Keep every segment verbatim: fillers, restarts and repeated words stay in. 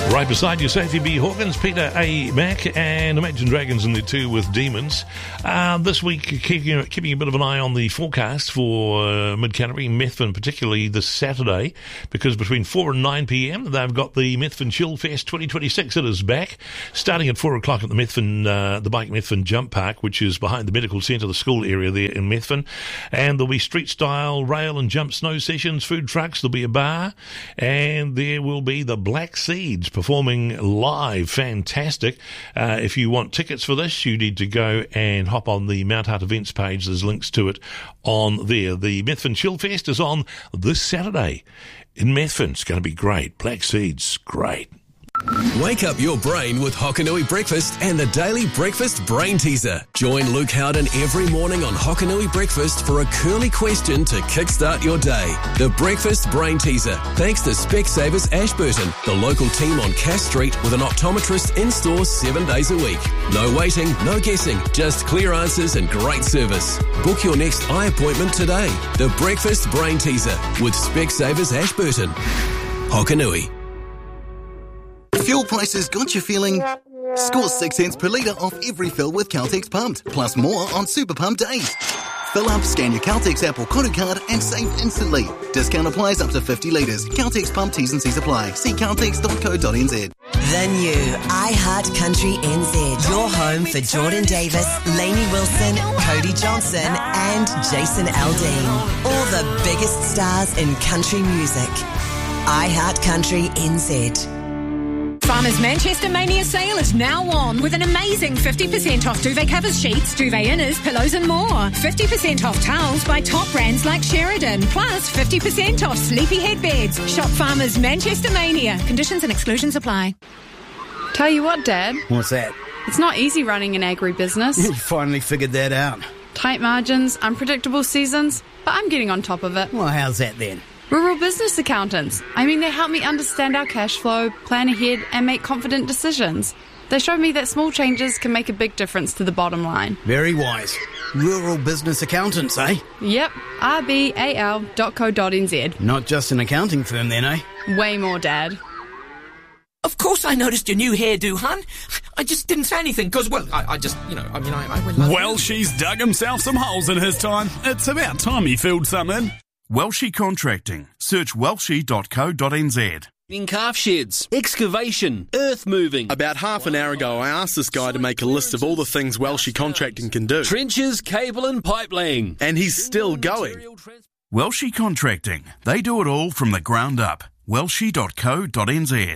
Right beside you, Sophie B. Hawkins, Peter A. Mack, and Imagine Dragons in there too with Demons. Uh, this week, keeping, keeping a bit of an eye on the forecast for uh, Mid-Canterbury, Methven, particularly this Saturday, because between four and nine p.m, they've got the Methven Chill Fest twenty twenty-six. It is back, starting at four o'clock at the Methven, uh, the Bike Methven Jump Park, which is behind the medical centre, the school area there in Methven. And there'll be street-style rail and jump snow sessions, food trucks, there'll be a bar, and there will be the Black Seeds performing live. Fantastic. Uh, if you want tickets for this, you need to go and hop on the Mount Hart events page. There's links to it on there. The Methven Chill Fest is on this Saturday in Methven. It's going to be great. Black Seeds, great. Wake up your brain with Hokanui Breakfast and the Daily Breakfast Brain Teaser. Join Luke Howden every morning on Hokanui Breakfast for a curly question to kickstart your day. The Breakfast Brain Teaser, thanks to Specsavers Ashburton, the local team on Cass Street with an optometrist in store seven days a week. No waiting, no guessing, just clear answers and great service. Book your next eye appointment today. The Breakfast Brain Teaser with Specsavers Ashburton. Hokanui. Fuel prices got you feeling? Score six cents per litre off every fill with Caltex Pumped, plus more on Super Pump days. Fill up, scan your Caltex app or Koru card and save instantly. Discount applies up to fifty litres. Caltex Pump T's and C's apply. See caltex dot co dot n z. The new iHeart Country N Z. Your home for Jordan Davis, Lainey Wilson, Cody Johnson and Jason Aldean. All the biggest stars in country music. iHeart Country N Z. Farmers Manchester Mania sale is now on with an amazing fifty percent off duvet covers, sheets, duvet inners, pillows and more. fifty percent off towels by top brands like Sheridan. Plus fifty percent off sleepy headbeds. Shop Farmers Manchester Mania. Conditions and exclusions apply. Tell you what, Dad. What's that? It's not easy running an agribusiness. You finally figured that out. Tight margins, unpredictable seasons, but I'm getting on top of it. Well, how's that then? Rural business accountants. I mean, they help me understand our cash flow, plan ahead, and make confident decisions. They showed me that small changes can make a big difference to the bottom line. Very wise. Rural business accountants, eh? Yep, r b a l dot co dot n z. Not just an accounting firm then, eh? Way more, Dad. Of course I noticed your new hairdo, hun. I just didn't say anything, because, well, I, I just, you know, I mean, I, I went... Welshie's dug himself some holes in his time. It's about time he filled some in. Welshie Contracting. Search welshie dot co dot n z. In calf sheds, excavation, earth moving. About half an hour ago, I asked this guy to make a list of all the things Welshie Contracting can do. Trenches, cable and pipe laying. And he's still going. Welshie Contracting. They do it all from the ground up. welshie dot co dot n z.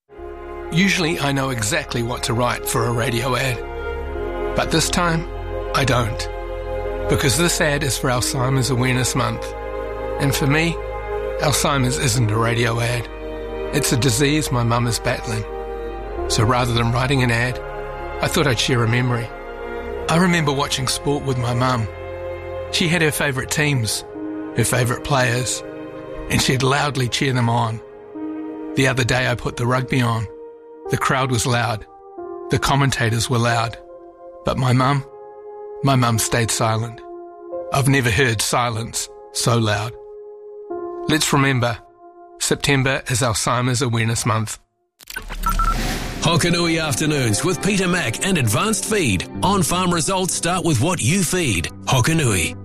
Usually I know exactly what to write for a radio ad. But this time, I don't. Because this ad is for Alzheimer's Awareness Month. And for me, Alzheimer's isn't a radio ad. It's a disease my mum is battling. So rather than writing an ad, I thought I'd share a memory. I remember watching sport with my mum. She had her favourite teams, her favourite players, and she'd loudly cheer them on. The other day I put the rugby on. The crowd was loud. The commentators were loud. But my mum, my mum stayed silent. I've never heard silence so loud. Let's remember, September is Alzheimer's Awareness Month. Hokanui Afternoons with Peter Mack and Advanced Feed. On-farm results start with what you feed. Hokanui.